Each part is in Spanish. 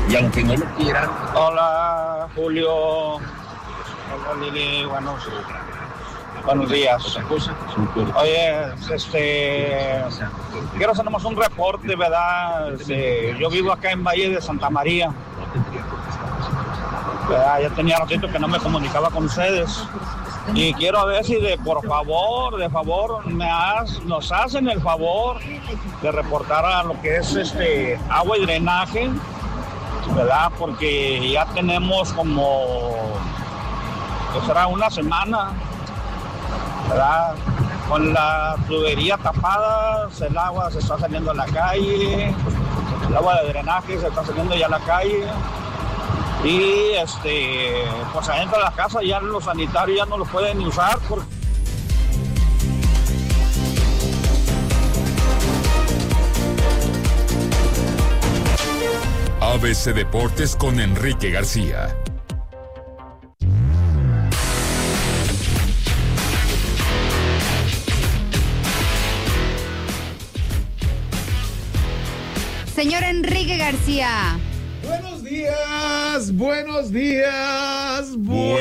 Y aunque no lo quieran. Hola, Julio. Hola, Lili. Buenos días. Oye, quiero hacer nomás un reporte, ¿verdad? Yo vivo acá en Valle de Santa María. ¿Verdad? Ya tenía ratito que no me comunicaba con ustedes. Y quiero ver si de favor, nos hacen el favor de reportar a lo que es agua y drenaje, ¿verdad? Porque ya tenemos como, ¿qué será? Una semana, ¿verdad? Con la tubería tapada, el agua se está saliendo a la calle, el agua de drenaje se está saliendo ya a la calle. Y pues adentro de la casa ya los sanitarios ya no lo pueden usar porque... ABC Deportes con Enrique García. Señor Enrique García. Buenos días, buenos días,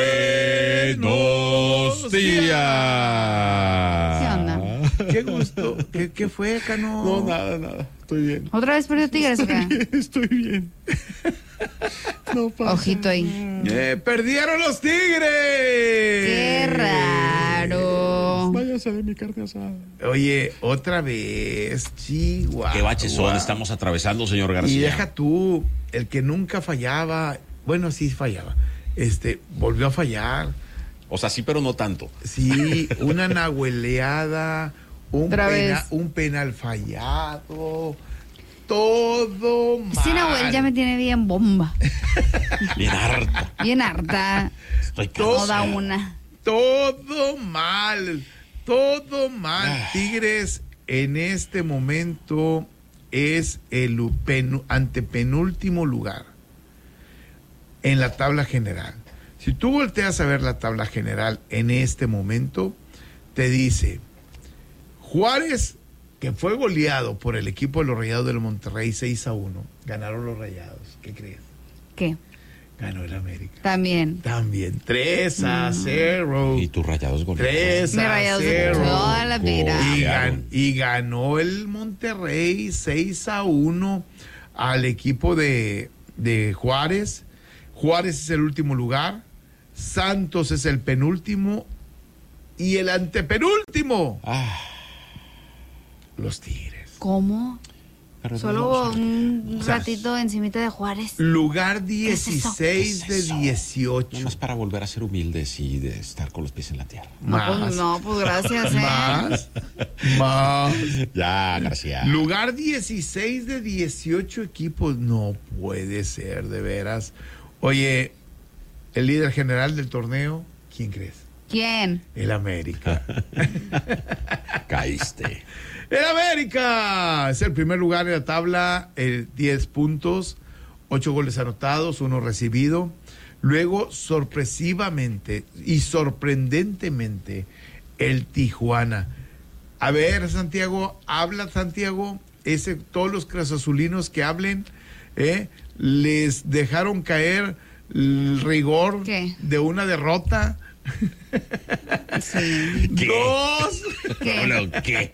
buenos días. ¿Qué onda? Qué gusto. ¿Qué fue, Cano? No, nada. Estoy bien. ¿Otra vez perdió Tigres o qué? Estoy bien. No pasa. Ojito ahí. ¡Perdieron los Tigres! ¡Qué raro! Váyase de mi carne asada. Oye, otra vez, Chihuahua. ¿Qué baches son estamos atravesando, señor García? Y deja tú, el que nunca fallaba, bueno, sí fallaba, volvió a fallar. O sea, sí, pero no tanto. Sí, una nahueleada, un penal fallado, todo mal. Sí, Nahuel ya me tiene bien bomba. Bien harta. Bien harta. Estoy cansado. Toda una. Todo mal. Tigres en este momento es el antepenúltimo lugar en la tabla general. Si tú volteas a ver la tabla general en este momento, te dice Juárez, que fue goleado por el equipo de los Rayados del Monterrey 6-1, ganaron los Rayados. ¿Qué crees? ¿Qué? Ganó el América. También. 3-0. Y tus Rayados goleados. 3-0. Toda la vida. Y ganó el Monterrey 6-1 al equipo de Juárez. Juárez es el último lugar. Santos es el penúltimo. Y el antepenúltimo. Los Tigres. ¿Cómo? Pero Solo un ratito encimita de Juárez. Lugar 16 de 18. Más para volver a ser humildes y de estar con los pies en la tierra. Pues gracias, Más. Ya, García. Lugar 16 de 18 equipos. No puede ser, de veras. Oye, el líder general del torneo, ¿quién crees? ¿Quién? El América. Caíste. ¡El América! Es el primer lugar en la tabla, 10 puntos, 8 goles anotados, 1 recibido. Luego, sorpresivamente y sorprendentemente, el Tijuana. A ver, Santiago, habla, Santiago. Todos los cruzazulinos que hablen, les dejaron caer el rigor de una derrota. Sí. ¿Qué? ¿Qué?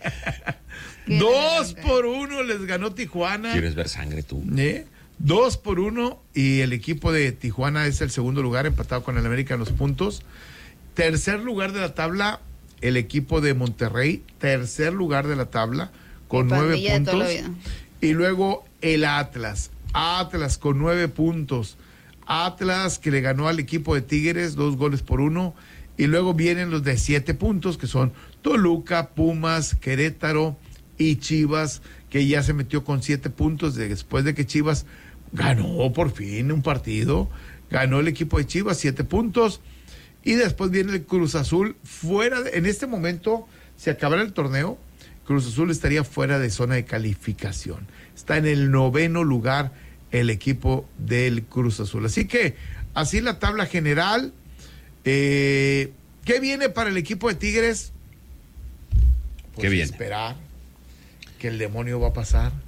2-1 les ganó Tijuana. ¿Quieres ver sangre tú? 2-1 y el equipo de Tijuana es el segundo lugar, empatado con el América en los puntos. Tercer lugar de la tabla, el equipo de Monterrey. Tercer lugar de la tabla con 9 puntos. Y luego el Atlas con 9 puntos. Atlas que le ganó al equipo de Tigres 2-1. Y luego vienen los de 7 puntos, que son Toluca, Pumas, Querétaro y Chivas, que ya se metió con 7 puntos después de que Chivas ganó por fin un partido. Ganó el equipo de Chivas 7 puntos. Y después viene el Cruz Azul en este momento, si acabara el torneo, Cruz Azul estaría fuera de zona de calificación. Está en el 9º lugar el equipo del Cruz Azul. Así que, así la tabla general. ¿Qué viene para el equipo de Tigres? ¿Qué viene? Esperar que el demonio va a pasar.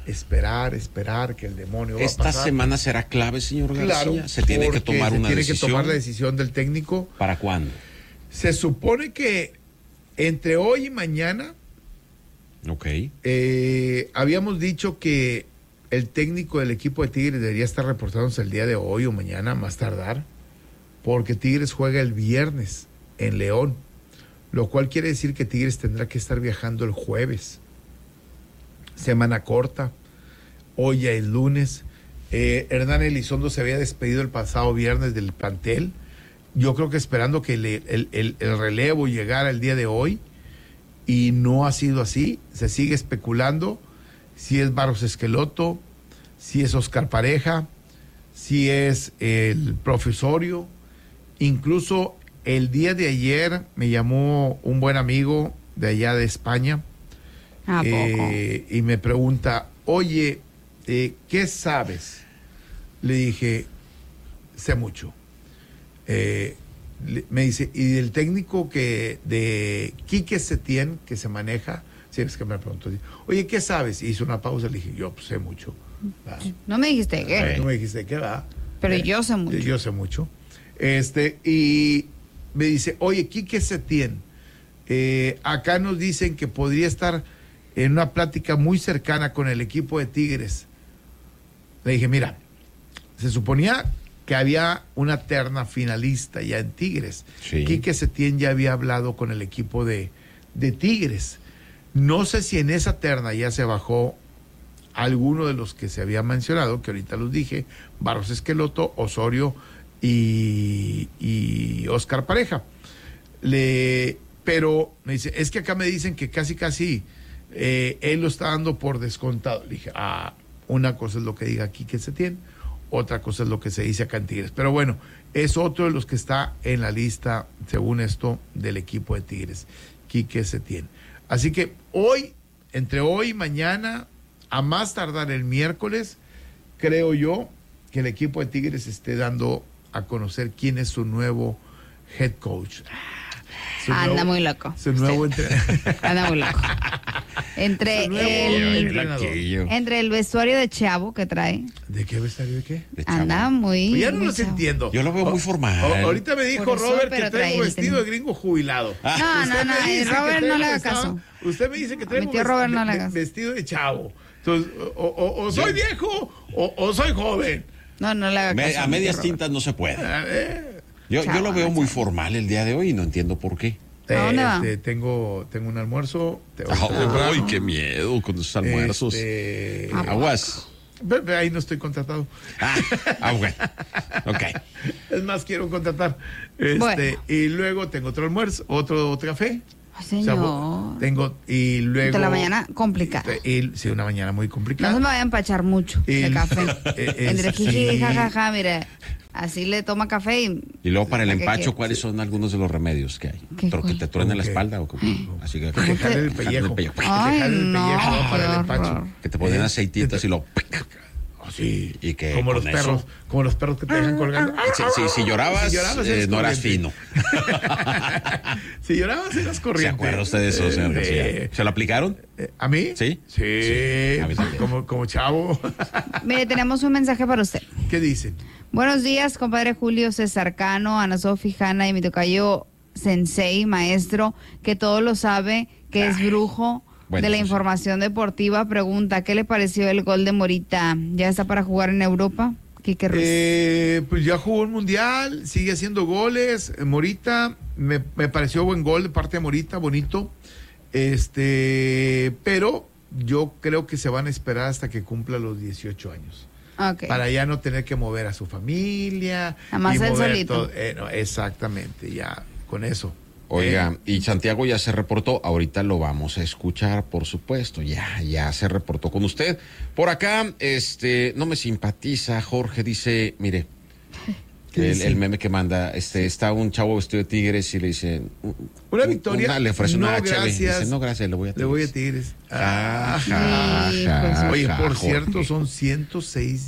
esperar que el demonio va a Esta pasar. semana será clave, señor García. Claro, Se tiene que porque tomar se una tiene decisión. que tomar la decisión del técnico. ¿Para cuándo? Se supone que entre hoy y mañana Ok. habíamos dicho que el técnico del equipo de Tigres debería estar reportándose el día de hoy o mañana, más tardar, porque Tigres juega el viernes en León, lo cual quiere decir que Tigres tendrá que estar viajando el jueves. Semana corta, hoy ya es lunes. Hernán Elizondo se había despedido el pasado viernes del plantel. Yo creo que esperando que el relevo llegara el día de hoy, y no ha sido así. Se sigue especulando si es Barros Esqueloto, si es Oscar Pareja, si es el profesorio. Incluso el día de ayer me llamó un buen amigo de allá de España. ¿A poco? Y me pregunta, oye, ¿qué sabes? Le dije, sé mucho. Me dice, y del técnico de Quique Setién, que se maneja, sí, es que me preguntó, oye, ¿qué sabes? Y hizo una pausa, le dije, yo pues, sé mucho. Va. No me dijiste qué, No me dijiste qué va. pero yo sé mucho. Yo sé mucho. Y me dice, oye, Quique Setién, acá nos dicen que podría estar en una plática muy cercana con el equipo de Tigres. Le dije, mira, se suponía que había una terna finalista ya en Tigres. Sí. Quique Setién ya había hablado con el equipo de Tigres. No sé si en esa terna ya se bajó alguno de los que se había mencionado, que ahorita los dije, Barros Esqueloto, Osorio y Oscar Pareja. Pero me dice, es que acá me dicen que casi él lo está dando por descontado. Le dije, una cosa es lo que diga Quique Setién, otra cosa es lo que se dice acá en Tigres. Pero bueno, es otro de los que está en la lista, según esto, del equipo de Tigres, Quique Setién. Así que hoy, entre hoy y mañana, a más tardar el miércoles, creo yo que el equipo de Tigres esté dando a conocer quién es su nuevo head coach. Anda muy loco. Su nuevo Usted. entrenador. Anda muy loco. Entre Su nuevo entrenador. entre el vestuario de Chavo que trae, ¿De qué vestuario de qué? De chavo. anda muy... Pues ya no muy los chavo. entiendo. Yo lo veo muy formal. Ahorita me dijo Por eso, Robert pero que traigo trae el vestido de gringo jubilado. No, Usted no, me dice que Robert no traigo le haga vestido- caso. Usted me dice que traigo Mi tío Robert no le haga caso. vestido de chavo. Entonces, o soy viejo o soy joven. No le haga caso. A mi medias tío Robert. tintas no se puede. A ver, Yo Chavo, lo veo muy chavo. formal el día de hoy y no entiendo por qué. ¿A dónde va? tengo un almuerzo. ¡Ay, qué miedo con esos almuerzos! Aguas. Ahí no estoy contratado. Bueno. Ok. Es más, quiero contratar. Bueno. Y luego tengo otro almuerzo, otro café. Ay, O sea, señor. tengo, y luego. De la mañana complicada. Sí, una mañana muy No complicada. se me vaya a empachar mucho de El- café. Entre sí. jiji y jajaja, mire, así le toma café Y luego para el ¿Para qué empacho, quiere? ¿cuáles son algunos de los remedios que hay? ¿Qué ¿Pero que cuál? te truene la Ok. espalda o cómo? Así que... Que jale el Jale pellejo. el pellejo. Que Ay, jale el no, pellejo para el qué empacho. horror. Que te ponen aceititas y lo... Sí. Y que como los con perros, eso- como los perros que te dejan colgando. Si llorabas, Si llorabas, eres no eras corriente. fino. Si llorabas, eras ¿Se corriente. acuerda usted de eso, señor García? ¿Se lo aplicaron? ¿A mí? ¿Sí? Sí. Sí, a mí también. Como chavo. Mire, tenemos un mensaje para usted. ¿Qué dicen? Buenos días, compadre Julio César Cano, Ana Sofi, Hanna y mi tocayo Sensei, maestro, que todo lo sabe, que es brujo Bueno, de la eso sí. información deportiva. Pregunta, ¿qué le pareció el gol de Morita? ¿Ya está para jugar en Europa? Quique Ruiz. Pues ya jugó un mundial, sigue haciendo goles. Morita, me pareció buen gol de parte de Morita, bonito. Pero yo creo que se van a esperar hasta que cumpla los 18 años. Ok. Para ya no tener que mover a su familia. Nada más y él mover solito. no, exactamente, ya con eso. Oiga, y Santiago ya se reportó, ahorita lo vamos a escuchar, por supuesto, ya se reportó con usted. Por acá, no me simpatiza, Jorge dice, mire, ¿Qué dice? el meme que manda, está un chavo vestido de Tigres y le dice, Una victoria. le ofrece no, una cheve. gracias. Dice, no, gracias, le voy a Tigres. Le voy a Tigres. Sí, pues, Oye, por Jorge. cierto, son 106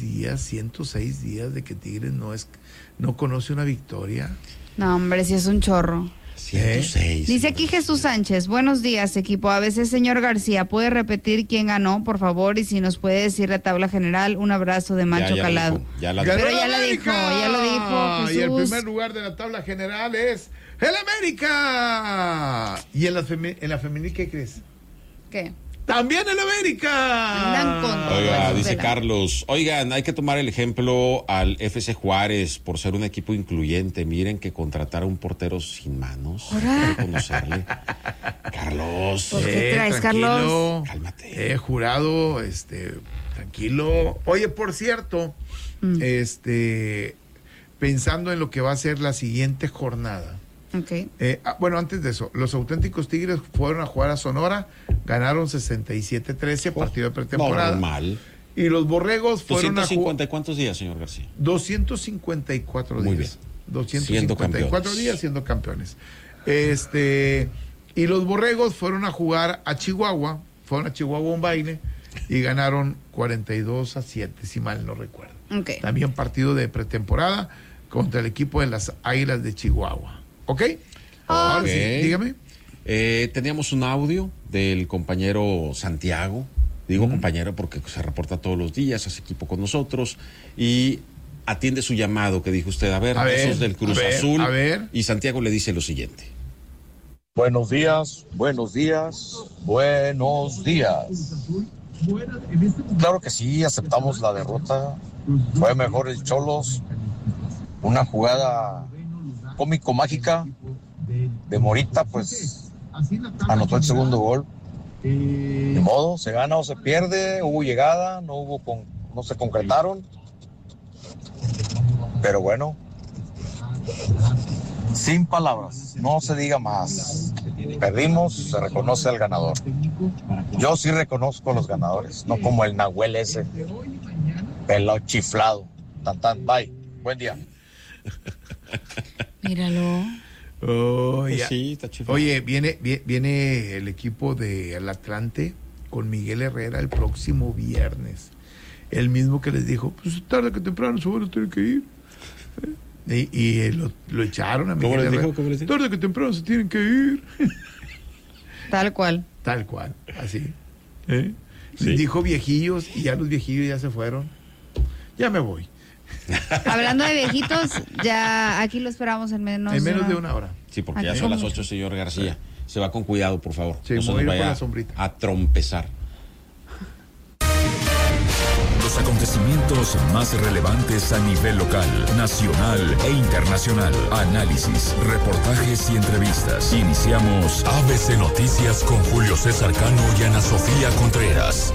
días de que Tigres no conoce una victoria. No, hombre, sí es un chorro. 106. Dice aquí Jesús Sánchez, buenos días equipo, a veces señor García, ¿puede repetir quién ganó, por favor? Y si nos puede decir la tabla general, un abrazo de Macho Calado. Pero ya lo dijo Jesús. Y el primer lugar de la tabla general es el América. ¿Y en la femenil qué crees? ¿Qué? También el América. Andan con todo. Oiga, Eso, dice vela. Carlos, oigan, hay que tomar el ejemplo al FC Juárez por ser un equipo incluyente. Miren que contratar a un portero sin manos. Ahora. Hay que conocerle. Carlos, ¿Por qué traes, tranquilo. Carlos? cálmate. Jurado, tranquilo. Oye, por cierto, pensando en lo que va a ser la siguiente jornada. Ok. Bueno, antes de eso, los auténticos Tigres fueron a jugar a Sonora, ganaron 67-13, partido de pretemporada. Normal. Y los Borregos fueron a 250 y cuántos días, señor García. 254 días. Muy bien. 254 campeones. días siendo campeones. Y los Borregos fueron a jugar a Chihuahua, fueron a Chihuahua un baile y ganaron 42-7, si mal no recuerdo. Ok. También partido de pretemporada contra el equipo de las Águilas de Chihuahua. ¿Ok? Ahora Ok. sí, dígame. Teníamos un audio del compañero Santiago. Digo compañero porque se reporta todos los días, hace equipo con nosotros y atiende su llamado que dijo usted. A ver, esos del Cruz Azul. a ver. Y Santiago le dice lo siguiente. Buenos días, buenos días, buenos días. Claro que sí, aceptamos la derrota. Fue mejor el Cholos. Una jugada cómico-mágica de Morita, pues anotó el segundo gol. De modo, se gana o se pierde. Hubo llegada, no se concretaron. Pero bueno, sin palabras, no se diga más. Perdimos, se reconoce al ganador. Yo sí reconozco a los ganadores, no como el Nahuel ese, pelado chiflado. Tan, bye. Buen día. Míralo. Oh, Pues ya. sí, está chido. Oye, viene el equipo del Atlante con Miguel Herrera el próximo viernes. El mismo que les dijo, pues tarde que temprano se van a tener que ir. Y lo echaron a Miguel ¿Cómo les Herrera. dijo? ¿Cómo les dijo? Tarde que temprano se tienen que ir. Tal cual. Tal cual, así. Sí. Les dijo viejillos y ya los viejillos ya se fueron. Ya me voy. Hablando de viejitos, ya aquí lo esperamos en menos de una hora. Sí, porque Aquí ya son las somos 8, señor García. Se va con cuidado, por favor. Sí, no me se voy nos a ir por vaya la sombrita. a trompezar. Los acontecimientos más relevantes a nivel local, nacional e internacional. Análisis, reportajes y entrevistas. Iniciamos ABC Noticias con Julio César Cano y Ana Sofía Contreras.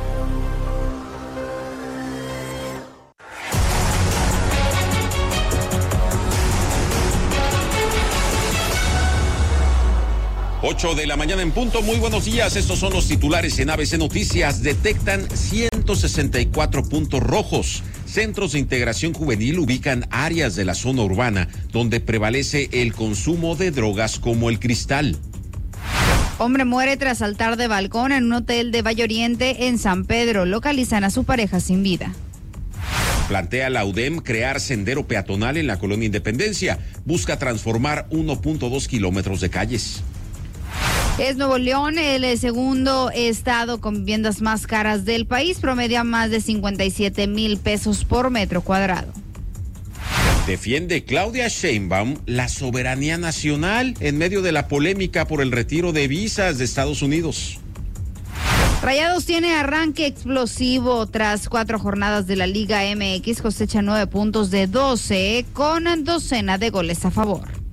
Ocho de la mañana en punto. Muy buenos días. Estos son los titulares en ABC Noticias. Detectan 164 puntos rojos. Centros de integración juvenil ubican áreas de la zona urbana donde prevalece el consumo de drogas como el cristal. Hombre muere tras saltar de balcón en un hotel de Valle Oriente en San Pedro. Localizan a su pareja sin vida. Plantea la UDEM crear sendero peatonal en la colonia Independencia. Busca transformar 1.2 kilómetros de calles. Es Nuevo León el segundo estado con viviendas más caras del país. Promedia más de 57,000 pesos por metro cuadrado. Defiende Claudia Sheinbaum la soberanía nacional en medio de la polémica por el retiro de visas de Estados Unidos. Rayados tiene arranque explosivo tras 4 jornadas de la Liga MX, cosecha 9 puntos de 12 con docena de goles a favor.